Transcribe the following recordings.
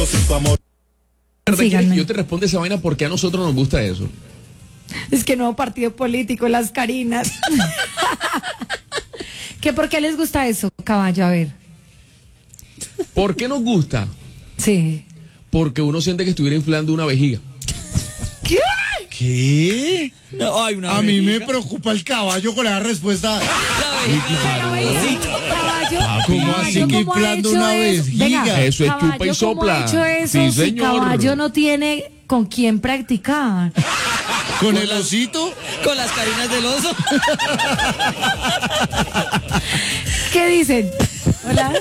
Síganme. Yo te respondo esa vaina porque a nosotros nos gusta eso. Es que nuevo partido político, las Carinas. ¿Que por qué les gusta eso, caballo? A ver. ¿Por qué nos gusta? Sí. Porque uno siente que estuviera inflando una vejiga. ¿Qué? ¿Qué? No, hay una A mí me vejiga. preocupa el caballo con la respuesta. Pero caballo, ¿Cómo así que ¿cómo ha inflando hecho una eso? vejiga? Venga, Eso es caballo, chupa y ¿cómo sopla. ha hecho eso Sí, si señor. caballo no tiene con quién practicar? ¿Con el osito? Con las carinas del oso. ¿Qué dicen? ¿Hola?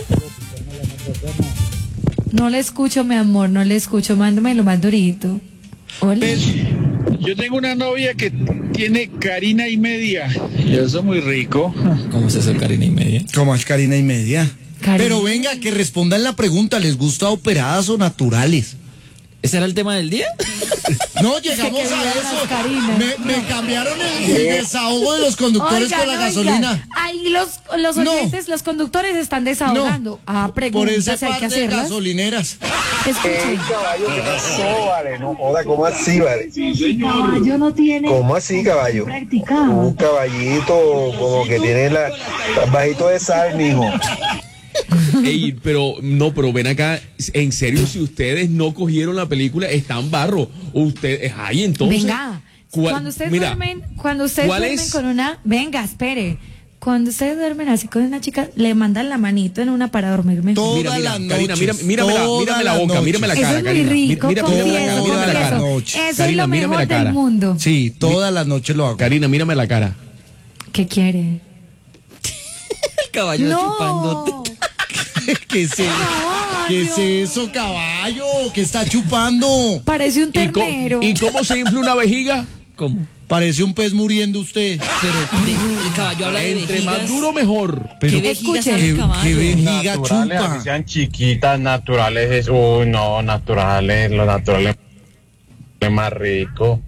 No le escucho, mi amor, no le escucho. Mándamelo más durito. Hola. Yo tengo una novia que tiene carina y media. Y eso es muy rico. ¿Cómo es eso, carina y media? ¿Cómo es carina y media? Carina. Pero venga, que respondan la pregunta, ¿les gusta operadas o naturales? ¿Ese era el tema del día? No, llegamos que a vieron eso. las Carinas. Me cambiaron el desahogo de los conductores Oigan, con la oigan, gasolina. ahí los No. oyentes, los conductores están desahogando. Ah, Por preguntas, ese hay que par de hacerlas. gasolineras. Escuchen. Caballo, ¿qué pasó, vale? No joda, ¿cómo así, vale? Caballo no tiene ¿Cómo así, caballo? practicado. Un caballito como que tiene la bajito de sal, mijo. Ey, pero ven acá, en serio, si ustedes no cogieron la película, están barro. Ustedes, ay, entonces. Venga, cuando ustedes mira, duermen ¿cuál es? con una, venga, espere. Cuando ustedes duermen así con una chica, le mandan la manito en una para dormir mejor. Todas Mira, las Karina, noches, mírame todas la las boca, noches. mírame la Eso cara, es muy Karina. rico, Mírame la cara, confieso, mírame la cara. confieso. Eso es Karina, lo mírame mejor la cara. del mundo. Sí, todas las noches lo hago. Karina, mírame la cara. ¿Qué quiere? El caballo chupándote. No. ¿Qué es eso? ¿Qué es eso, caballo? ¿Qué está chupando? Parece un ¿Y cómo, ternero. ¿Y cómo se infla una vejiga? ¿Cómo? Parece un pez muriendo usted. Pero el caballo habla de Entre vejigas. más duro, mejor. Pero ¿Qué vejigas Escuchen. hace el caballo? ¿Qué vejiga Naturales, chupa? así sean chiquitas, naturales es, no, naturales, lo natural es más rico.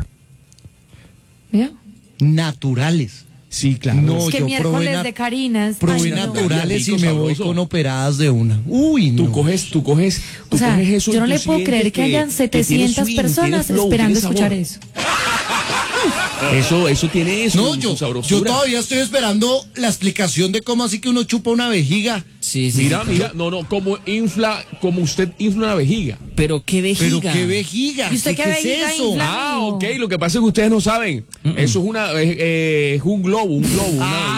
¿Ya? Naturales. Sí, claro. No, Es que yo miércoles de Carinas. probé Ay, no. naturales y Rico, me voy sabroso. con operadas de una. Uy, no. Tú coges O sea, eso. yo no y tú le puedo sientes creer que hayan que tiene 700 swing, personas tiene flow, esperando tiene escuchar sabor. eso. Eso tiene eso. No, su yo sabrosura. todavía estoy esperando la explicación de cómo así que uno chupa una vejiga. Sí, sí. Mira, sí. mira, no, como usted infla una vejiga. Pero qué vejiga. Pero qué vejiga. ¿Y usted qué es vejiga eso? infla? Ah, amigo. ok, lo que pasa es que ustedes no saben. Eso es un globo, un globo.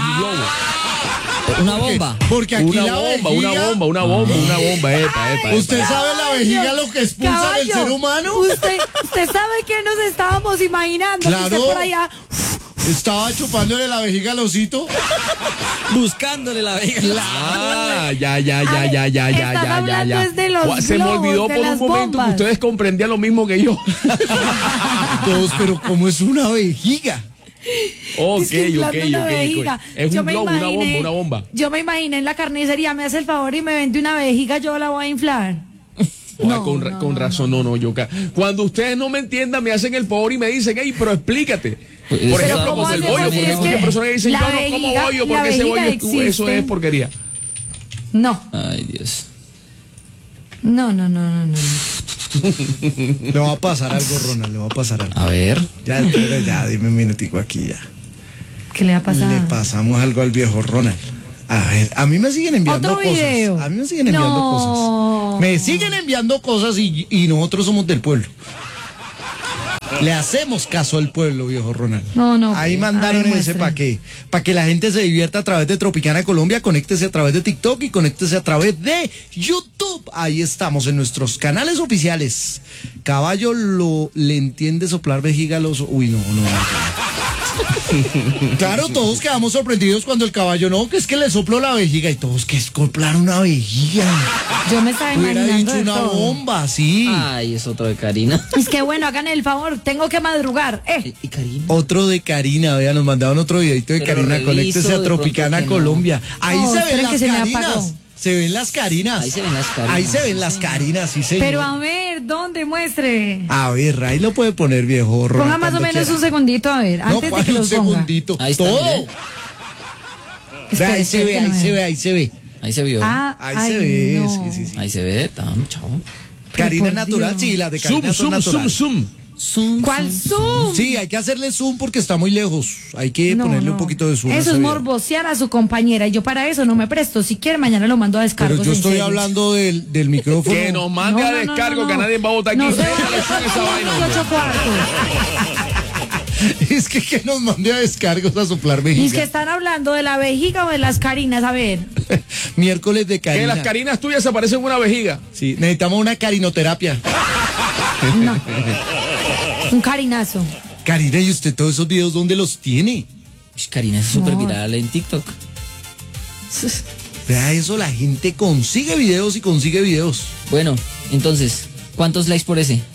Una bomba. Porque aquí Una la bomba, vejiga, una bomba, epa. ¿Usted sabe la vejiga lo que expulsa del Caballo, ser humano? Usted sabe que nos estábamos imaginando. Claro. Que usted por allá. Estaba chupándole la vejiga al osito. Buscándole la vejiga. Ah, ya. estás hablando es de los Se me globos, olvidó de por un las momento bombas. que ustedes comprendían lo mismo que yo. Todos, pero ¿cómo es una vejiga? Ok. Es que inflando una vejiga. Es Yo un me globo, imaginé- una bomba. Yo me imaginé en la carnicería, me hace el favor y me vende una vejiga, yo la voy a inflar. Con razón, cuando ustedes no me entiendan, me hacen el favor y me dicen, hey, pero explícate. Por Pero ejemplo, ¿cómo como el hacemos bollo, si porque es muchas que personas dicen, la yo no como vejiga- bollo, la porque ese vejiga bollo, eso existe? es porquería. No. Ay, Dios. No. Le va a pasar algo, Ronald, le va a pasar algo. A ver. Ya, dime un minutico aquí ya. ¿Qué le va a pasar? Le pasamos algo al viejo Ronald. A ver, a mí me siguen enviando ¿Otro cosas. video? A mí me siguen enviando No. cosas. Me siguen enviando cosas y nosotros somos del pueblo. Le hacemos caso al pueblo, viejo Ronald. No. Ahí A mandaron ver, ese muestre. para que la gente se divierta a través de Tropicana Colombia, conéctese a través de TikTok y conéctese a través de YouTube. Ahí estamos en nuestros canales oficiales. Caballo le entiende soplar vejiga a los... Uy, no. Claro, todos quedamos sorprendidos cuando el caballo que es que le sopló la vejiga y todos que es soplar una vejiga. Yo me estaba Hubiera imaginando dicho de una todo. bomba, sí. Ay, es otro de Karina. Es que bueno, hagan el favor, tengo que madrugar. ¿Y Karina? Otro de Karina, vea, nos mandaban otro videito de Pero Karina, reviso conéctese a de Tropicana pronto que no. Colombia. Ahí No, se ven esperen las que se me apagó. Carinas. Se ven las Carinas. Ahí se ven las Carinas. Ahí se ven las Carinas, sí, señor. Pero a ver, ¿dónde muestre? A ver, ahí lo puede poner, viejo Ronald, Ponga más o cuando menos quiera. un segundito, a ver, No, antes de ¿cuál que un los ponga. segundito? Ahí está, Todo. mire. Vea, ahí se ve, ahí se ve, ahí se ve. Ahí se vio. Ah, Ahí ay, se ve, no. sí. Ahí se ve, chavo. Karina por natural, Dios. sí, las de Zoom, Karina son zoom, zoom, naturales. zoom. ¿Cuál zoom? Sí, hay que hacerle zoom porque está muy lejos. Hay que ponerle un poquito de zoom. a Eso ese es video. morbosear a su compañera y yo para eso no me presto. Si quiere, mañana lo mando a descargos. Pero yo en estoy serio. hablando del micrófono. Que nos mande No, a no, no, descargo, no, que no. nadie va a votar aquí. No se va Métale zoom a esa vaina, hombre. 8 cuartos. Es que nos mande a descargos a soplar Y es que vejiga. están hablando de la vejiga o de las Karinas, a ver. Miércoles de Que Karina. las carinas tuyas se parecen a una vejiga. Sí, necesitamos una carinoterapia. No. Un carinazo. Karina, ¿y usted todos esos videos dónde los tiene? Karina es súper No. viral en TikTok. Vea eso, la gente consigue videos y consigue videos. Bueno, entonces, ¿cuántos likes por ese?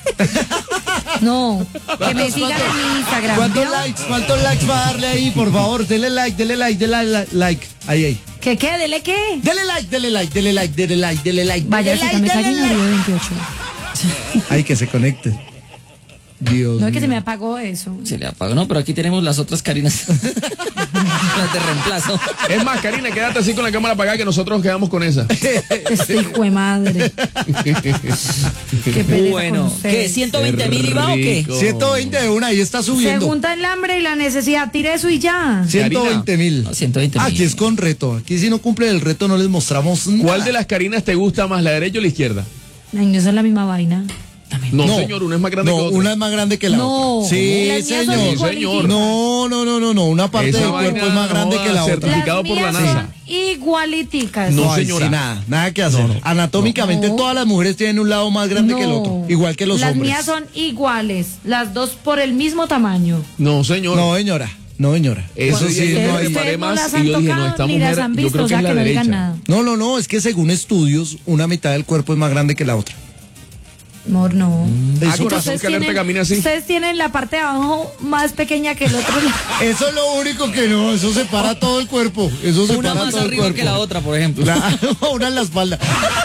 No. Que me sigan en mi Instagram. ¿Cuántos ¿vio? likes? ¿Cuántos likes va a darle ahí? Por favor, dele like, dele like, dele like. Ahí, ahí. ¿Qué qué? ¿Dele qué? Dele like, dele like, dele like, dele like, dele like. Vaya, dele si me like, cae dele en like. Río 28. Ay, que se conecte. Dios No es que mío. se me apagó eso. Se le apagó. No, pero aquí tenemos las otras Karinas. Las de reemplazo. Es más, Karina, quédate así con la cámara apagada que nosotros quedamos con esa. Este hijo de madre. Qué pereza Bueno, con ¿qué? ustedes. ¿120.000 iba o qué? rico. 120 de una, ahí está Se subiendo. junta el hambre y la necesidad. Tire eso y ya. 120.000. No, 120.000. Aquí es con reto. Aquí si no cumple el reto no les mostramos nada. ¿Cuál de las carinas te gusta más, la derecha o la izquierda? Ay, no, eso es la misma vaina. No, señor, una es más grande No, que otra. una es más grande que la No. otra. Sí, Las mías son señor. igualiticas. No. Una parte Esa del vaina cuerpo es más grande no que la va a ser otra. Certificado por la mías NASA. son igualiticas. No, ahí señora. sí, nada que hacer. Anatómicamente No. todas las mujeres tienen un lado más grande que el otro, igual que los Las hombres. mías son iguales. Las dos por el mismo tamaño. No, señor. No, señora. Eso sí, Ustedes- no, y ustedes paré no más las y han yo dije, no, tocado esta ni las mujer, han yo visto, creo o que sea es la que no digan derecha. nada. No, es que según estudios, una mitad del cuerpo es más grande que la otra. Amor, no. Ah, Eso, corazón, que alerta camina así. Ustedes tienen la parte de abajo más pequeña que el otro lado. eso es lo único que no, eso separa todo el cuerpo. Eso separa Una más todo el arriba cuerpo. que la otra, por ejemplo. Una en la espalda.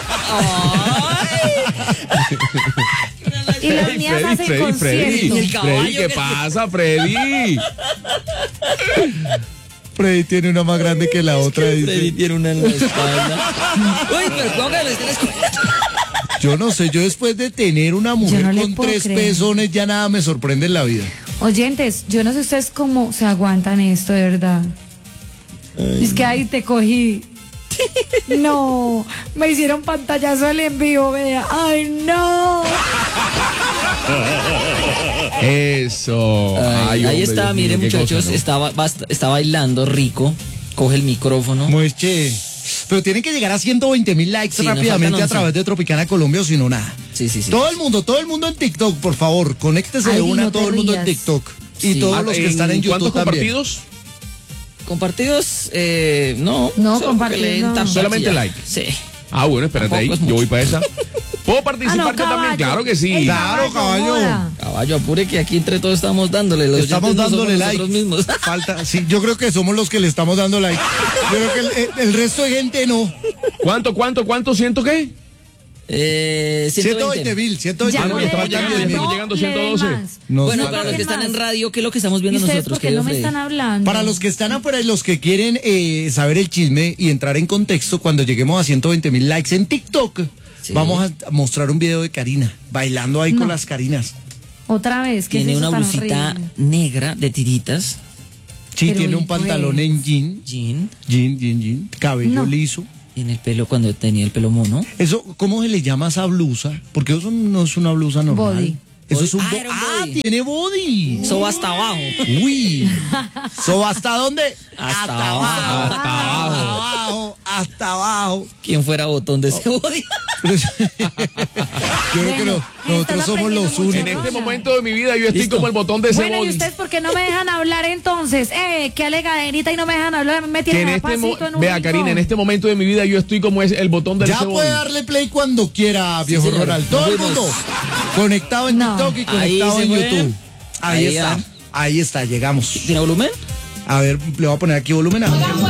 Y las mías hacen concierto. Y el caballo Freddy, ¿qué que- pasa, Freddy? Freddy tiene una más grande que la otra. Freddy Dice. tiene una en la espalda. Uy, pero póngale, estén escuchando. Yo no sé, yo después de tener una mujer no le con puedo 3 creer. pezones ya nada me sorprende en la vida. Oyentes, yo no sé ustedes cómo se aguantan esto, de verdad. Es que ahí te cogí. No, me hicieron pantallazo al en vivo, vea. Ay, no. Eso. Ay, ahí hombre, está, Dios mío, miren qué muchachos, cosa, ¿no? está bailando rico, coge el micrófono. Mueche. Pero tienen que llegar a 120.000 likes Sí, nos rápidamente faltan a 11. través de Tropicana Colombia o si no nada. Sí. Todo el mundo en TikTok, por favor, conéctese de Ay, una, no te todo el mundo en rías. TikTok. Y Sí. todos los que están en YouTube ¿Cuántos también. compartidos? Compartidos, no. No, solo compartidos que le den no. tap, Solamente ya. like. Sí. Ah, bueno, espérate Tampoco ahí. es Yo mucho. voy para esa. ¿Puedo participar Ah, no, yo también? caballo. Claro que sí. Ey, Claro, caballo. joda. Caballo, apure que aquí entre todos estamos dándole. Los Estamos oyentes no dándole somos like. nosotros mismos. Falta, sí, yo creo que somos los que le estamos dando like. Yo creo que el resto de gente no. ¿Cuánto? ¿Siento qué? 120. 120.000, Ya 120.000. no ya le estamos den llegando, más, ya estamos no llegando a le den 112. más. Nos Bueno, falta- para los que están en más. radio, ¿qué es lo que estamos ¿Y viendo ustedes nosotros? por qué no me Freddy? están hablando? Para los que están afuera y los que quieren saber el chisme y entrar en contexto, cuando lleguemos a 120.000 likes en TikTok, Sí. vamos a mostrar un video de Karina, bailando ahí con las Karinas. Otra vez, ¿qué es Tiene eso una tan blusita horrible? negra de tiritas, Sí, Pero tiene un y pues. pantalón en jean, jean, cabello No. liso. y en el pelo cuando tenía el pelo mono. Eso, ¿cómo se le llama a esa blusa? Porque eso no es una blusa normal. Body. Eso es un Ah, era un body. tiene body. Eso va hasta abajo. Uy. ¿So hasta dónde? Hasta abajo. abajo. Hasta abajo. Hasta abajo. ¿Quién fuera botón de ese body? Pero yo creo que Bueno, nosotros estás somos los aprendiendo mucho. En únicos. este momento de mi vida yo estoy Listo. como el botón de ese Bueno, ¿y body. ustedes por qué no me dejan hablar entonces? ¿Qué alegaderita y no me dejan hablar? Me Que tienen en a este pasito en un Vea, rincón. Karina, en este momento de mi vida yo estoy como es el botón del Ya ese puede body. darle play cuando quiera, viejo señor. Ronald. Todo el Nos mundo fuimos. conectado en No. TikTok y Ahí conectado se en fue. YouTube. Ahí Ahí está. ya. Ahí está, llegamos. ¿Tiene volumen? A ver, le voy a poner aquí volumen.